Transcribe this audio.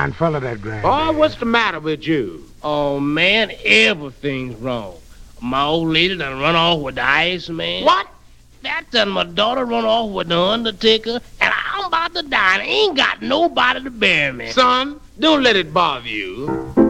fine fella, that granddad. Oh, what's the matter with you? Oh, man, everything's wrong. My old lady done run off with the ice man. What? That done my daughter run off with the undertaker, and I'm about to die, and I ain't got nobody to bury me. Son, don't let it bother you.